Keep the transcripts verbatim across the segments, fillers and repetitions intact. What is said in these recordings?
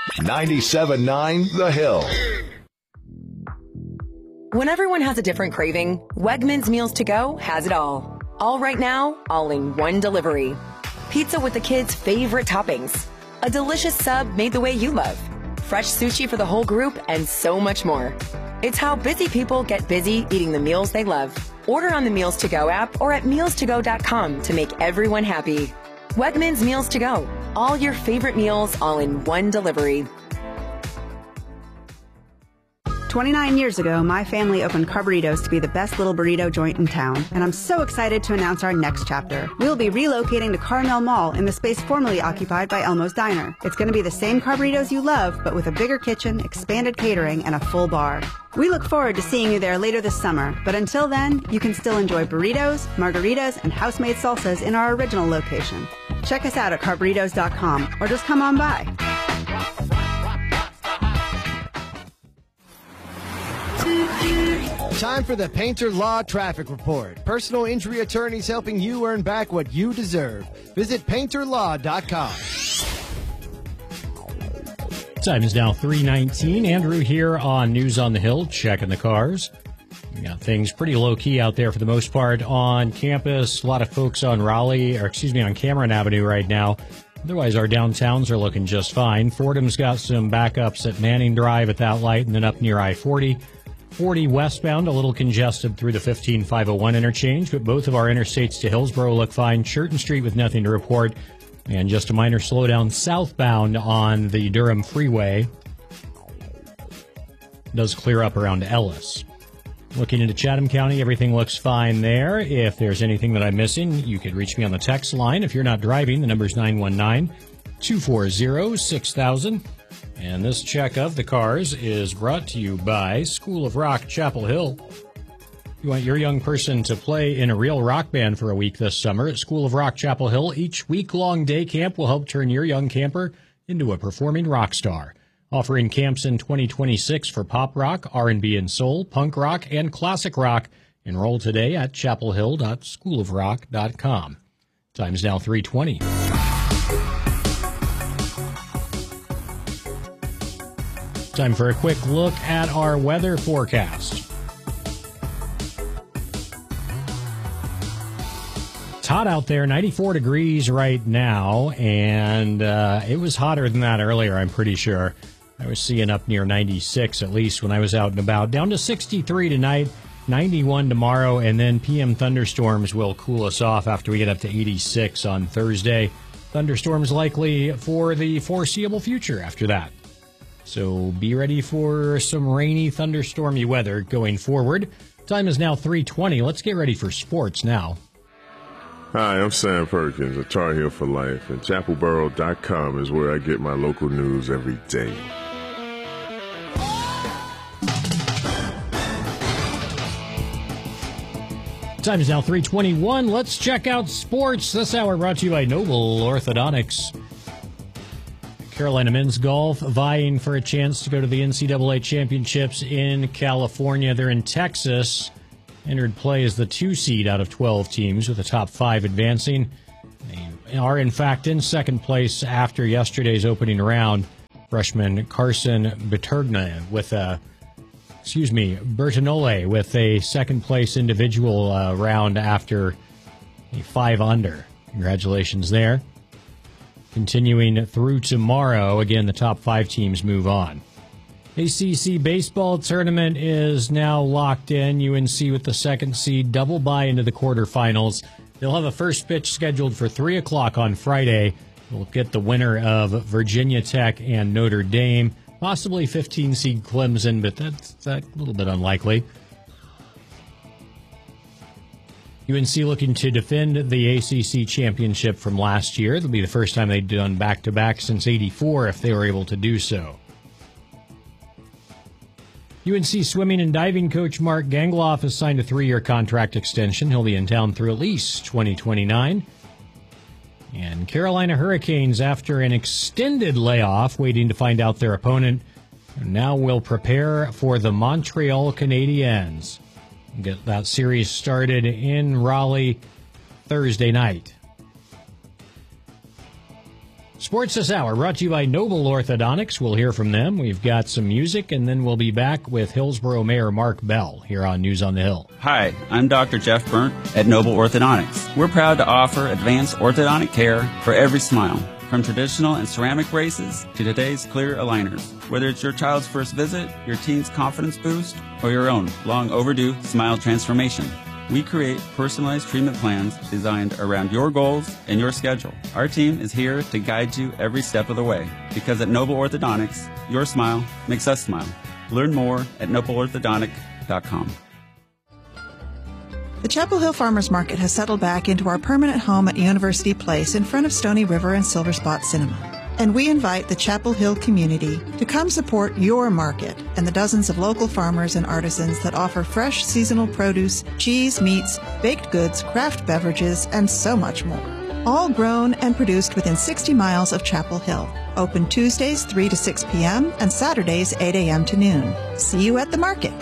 ninety-seven point nine The Hill. When everyone has a different craving, Wegmans Meals to Go has it all. All right now, all in one delivery. Pizza with the kids' favorite toppings. A delicious sub made the way you love. Fresh sushi for the whole group, and so much more. It's how busy people get busy eating the meals they love. Order on the Meals to Go app or at meals to go dot com to make everyone happy. Wegmans Meals to Go. All your favorite meals all in one delivery. twenty-nine years ago, my family opened Carburritos to be the best little burrito joint in town, and I'm so excited to announce our next chapter. We'll be relocating to Carmel Mall in the space formerly occupied by Elmo's Diner. It's going to be the same Carburritos you love, but with a bigger kitchen, expanded catering, and a full bar. We look forward to seeing you there later this summer, but until then, you can still enjoy burritos, margaritas, and house-made salsas in our original location. Check us out at carburritos dot com, or just come on by. Time for the Painter Law Traffic Report. Personal injury attorneys helping you earn back what you deserve. Visit painter law dot com. Time is now three nineteen. Andrew here on News on the Hill, checking the cars. We got things pretty low-key out there for the most part on campus. A lot of folks on Raleigh, or excuse me, on Cameron Avenue right now. Otherwise, our downtowns are looking just fine. Fordham's got some backups at Manning Drive at that light, and then up near I forty. forty westbound, a little congested through the fifteen five oh one interchange, but both of our interstates to Hillsborough look fine. Churton Street with nothing to report, and just a minor slowdown southbound on the Durham Freeway. It does clear up around Ellis. Looking into Chatham County, everything looks fine there. If there's anything that I'm missing, you could reach me on the text line. If you're not driving, the number's nine one nine, two four zero, six thousand. And this check of the cars is brought to you by School of Rock, Chapel Hill. You want your young person to play in a real rock band for a week this summer at School of Rock, Chapel Hill. Each week-long day camp will help turn your young camper into a performing rock star. Offering camps in twenty twenty-six for pop rock, R and B and soul, punk rock, and classic rock. Enroll today at chapel hill dot school of rock dot com. Time's now three twenty. Time for a quick look at our weather forecast. It's hot out there, ninety-four degrees right now, and uh, it was hotter than that earlier, I'm pretty sure. I was seeing up near ninety-six, at least, when I was out and about. Down to sixty-three tonight, ninety-one tomorrow, and then P M thunderstorms will cool us off after we get up to eighty-six on Thursday. Thunderstorms likely for the foreseeable future after that. So be ready for some rainy, thunderstormy weather going forward. Time is now three twenty. Let's get ready for sports now. Hi, I'm Sam Perkins, a Tar Heel for life, and chapel borough dot com is where I get my local news every day. Time is now three twenty-one. Let's check out sports. This hour brought to you by Noble Orthodontics. Carolina men's golf vying for a chance to go to the N C double A championships in California. They're in Texas. Entered play as the two seed out of twelve teams, with the top five advancing. They are, in fact, in second place after yesterday's opening round. Freshman Carson Bertogna with a, excuse me, Bertinole with a second place individual uh, round after a five under. Congratulations there. Continuing through tomorrow, again, the top five teams move on. A C C baseball tournament is now locked in. U N C with the second seed, double bye into the quarterfinals. They'll have a first pitch scheduled for three o'clock on Friday. We'll get the winner of Virginia Tech and Notre Dame, possibly fifteen seed Clemson, but that's a little bit unlikely. U N C looking to defend the A C C championship from last year. It'll be the first time they've done back-to-back since eighty-four if they were able to do so. U N C swimming and diving coach Mark Gangloff has signed a three-year contract extension. He'll be in town through at least twenty twenty-nine. And Carolina Hurricanes, after an extended layoff, waiting to find out their opponent, now will prepare for the Montreal Canadiens. Get that series started in Raleigh Thursday night. Sports this hour brought to you by Noble Orthodontics. We'll hear from them. We've got some music, and then we'll be back with Hillsborough Mayor Mark Bell here on News on the Hill. Hi, I'm Doctor Jeff Burnt at Noble Orthodontics. We're proud to offer advanced orthodontic care for every smile, from traditional and ceramic braces to today's clear aligners. Whether it's your child's first visit, your teen's confidence boost, or your own long overdue smile transformation, we create personalized treatment plans designed around your goals and your schedule. Our team is here to guide you every step of the way, because at Noble Orthodontics, your smile makes us smile. Learn more at noble orthodontic dot com. The Chapel Hill Farmers Market has settled back into our permanent home at University Place in front of Stony River and Silver Spot Cinema. And we invite the Chapel Hill community to come support your market and the dozens of local farmers and artisans that offer fresh seasonal produce, cheese, meats, baked goods, craft beverages, and so much more. All grown and produced within sixty miles of Chapel Hill. Open Tuesdays three to six p.m. and Saturdays eight a.m. to noon. See you at the market.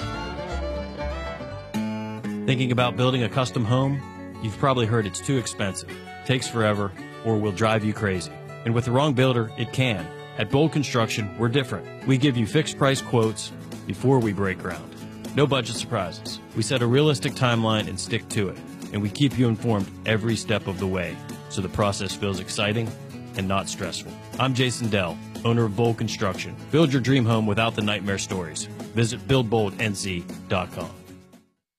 Thinking about building a custom home? You've probably heard it's too expensive, takes forever, or will drive you crazy. And with the wrong builder, it can. At Bold Construction, we're different. We give you fixed price quotes before we break ground. No budget surprises. We set a realistic timeline and stick to it. And we keep you informed every step of the way, so the process feels exciting and not stressful. I'm Jason Dell, owner of Bold Construction. Build your dream home without the nightmare stories. Visit build bold n c dot com.